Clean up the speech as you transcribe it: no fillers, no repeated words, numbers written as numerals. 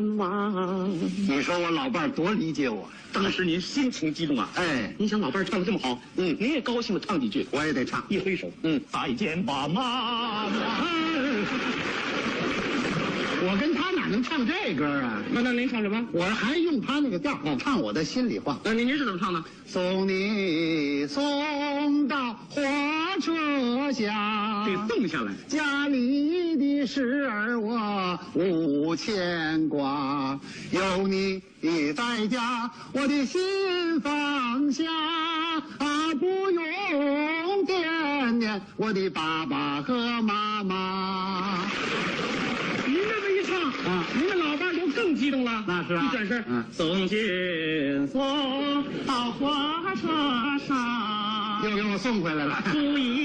妈， 你说我老伴儿多理解我， 当时您心情激动啊！ 哎， 您想老伴儿唱的这么好，您也高兴的唱几句， 我也得唱。 一挥手，再见吧，妈妈。 我跟他哪能唱这歌啊？ 那您唱什么？ 我还用他那个调，唱我的心里话。 那您是怎么唱的？ 送你送到火车下， 得送下来。 家里的事儿我无牵挂，有你在家，我的心放下啊，不用惦念我的爸爸和妈妈。 您这么一唱啊，您的老伴儿就更激动了。 那是啊， 一转身，送信送到火车上， 又给我送回来了。 注意。